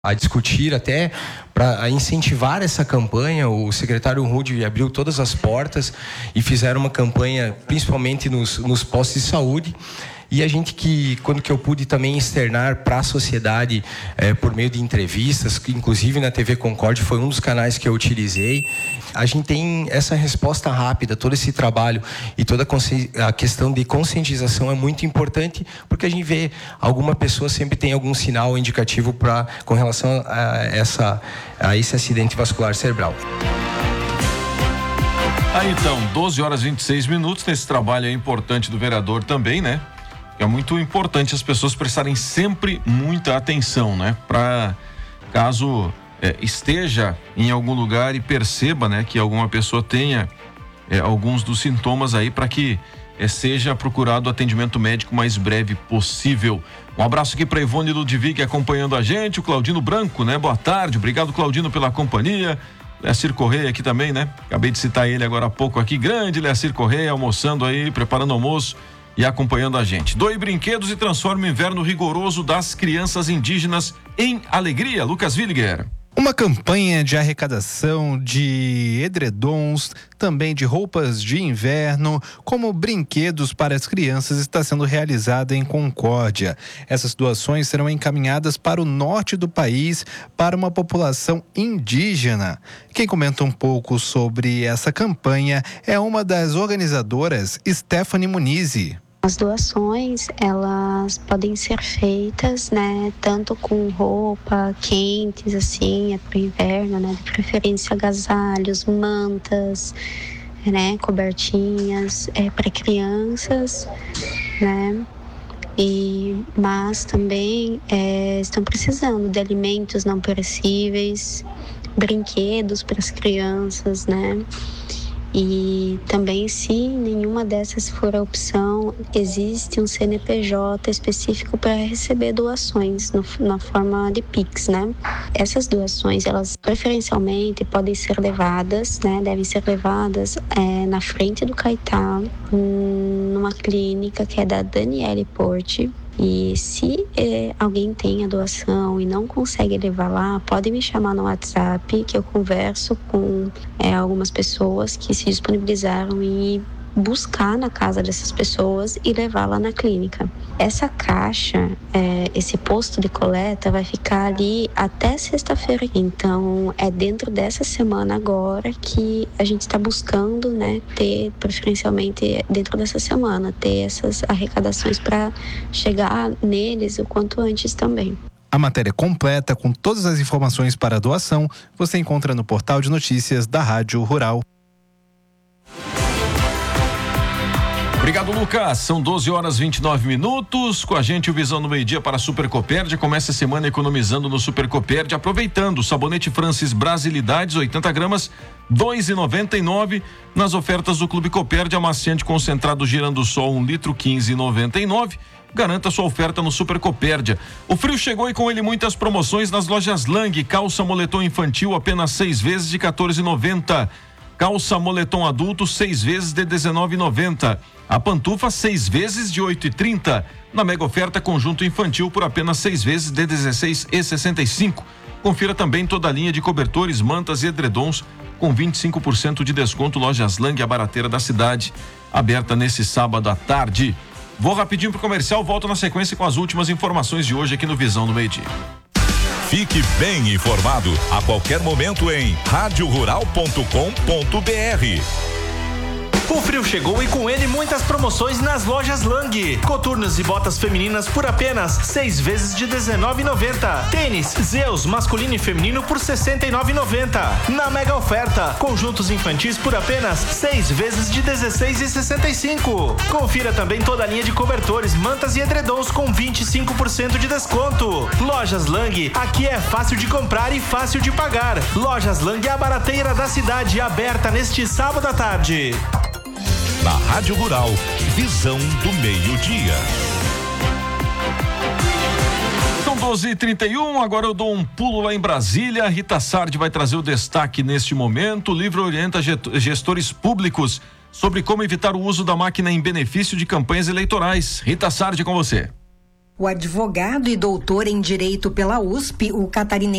a discutir, até para incentivar essa campanha. O secretário Rudy abriu todas as portas e fizeram uma campanha principalmente nos postos de saúde. E a gente quando eu pude também externar para a sociedade por meio de entrevistas, que inclusive na TV Concorde foi um dos canais que eu utilizei, a gente tem essa resposta rápida. Todo esse trabalho e toda a questão de conscientização é muito importante, porque a gente vê alguma pessoa sempre tem algum sinal indicativo com relação a esse acidente vascular cerebral. Aí então, 12 horas e 26 minutos, nesse trabalho importante do vereador também, né? É muito importante as pessoas prestarem sempre muita atenção, né? Para caso esteja em algum lugar e perceba, né, que alguma pessoa tenha alguns dos sintomas aí, para que seja procurado o atendimento médico o mais breve possível. Um abraço aqui para Ivone Ludwig acompanhando a gente, o Claudino Branco, né? Boa tarde, obrigado, Claudino, pela companhia. Leacir Correia aqui também, né? Acabei de citar ele agora há pouco aqui, grande Leacir Correia, almoçando aí, preparando almoço e acompanhando a gente. Doe brinquedos e transforma o inverno rigoroso das crianças indígenas em alegria. Lucas Williger. Uma campanha de arrecadação de edredons, também de roupas de inverno, como brinquedos para as crianças, está sendo realizada em Concórdia. Essas doações serão encaminhadas para o norte do país, para uma população indígena. Quem comenta um pouco sobre essa campanha é uma das organizadoras, Stephanie Munizi. As doações, elas podem ser feitas, né, tanto com roupa quentes, assim, para o inverno, né, de preferência agasalhos, mantas, né, cobertinhas, para crianças, né, mas também estão precisando de alimentos não perecíveis, brinquedos para as crianças, né. E também, se nenhuma dessas for a opção, existe um CNPJ específico para receber doações na forma de Pix, né? Essas doações, elas preferencialmente podem ser levadas, né? Devem ser levadas na frente do Caetá, numa clínica que é da Daniele Porte. E se alguém tem a doação e não consegue levar lá, pode me chamar no WhatsApp, que eu converso com algumas pessoas que se disponibilizaram em ir buscar na casa dessas pessoas e levar lá na clínica. Essa caixa, esse posto de coleta vai ficar ali até sexta-feira. Então, é dentro dessa semana agora que a gente está buscando, né, ter, preferencialmente dentro dessa semana, ter essas arrecadações para chegar neles o quanto antes também. A matéria completa com todas as informações para a doação você encontra no portal de notícias da Rádio Rural. Obrigado, Lucas. São 12 horas e 29 minutos. Com a gente, o Visão no Meio-Dia para a Super Copérdia. Começa a semana economizando no Super Copérdia, aproveitando o sabonete Francis Brasilidades, 80 gramas, R$ 2,99. Nas ofertas do Clube Copérdia, amaciante concentrado Girando Sol, 1 litro, R$ 15,99. Garanta sua oferta no Super Copérdia. O frio chegou e com ele muitas promoções nas lojas Lang. Calça moletom infantil, apenas 6 vezes de R$ 14,90. Calça moletom adulto, 6 vezes de R$ 19,90. A pantufa, 6 vezes de R$ 8,30. Na mega oferta, conjunto infantil por apenas 6 vezes de R$ 16,65. Confira também toda a linha de cobertores, mantas e edredons com 25% de desconto. Lojas Lang, a barateira da cidade, aberta nesse sábado à tarde. Vou rapidinho pro comercial, volto na sequência com as últimas informações de hoje aqui no Visão no Meio-Dia. Fique bem informado a qualquer momento em radiorural.com.br. O frio chegou e com ele muitas promoções nas lojas Lang. Coturnos e botas femininas por apenas 6 vezes de R$ 19,90. Tênis Zeus masculino e feminino por R$ 69,90. Na mega oferta, conjuntos infantis por apenas 6 vezes de R$ 16,65. Confira também toda a linha de cobertores, mantas e edredons com 25% de desconto. Lojas Lang, aqui é fácil de comprar e fácil de pagar. Lojas Lang é a barateira da cidade, aberta neste sábado à tarde. Na Rádio Rural, Visão do Meio-Dia. São 12h31, agora eu dou um pulo lá em Brasília. Rita Sardi vai trazer o destaque neste momento. O livro orienta gestores públicos sobre como evitar o uso da máquina em benefício de campanhas eleitorais. Rita Sardi, com você. O advogado e doutor em Direito pela USP, o catarinense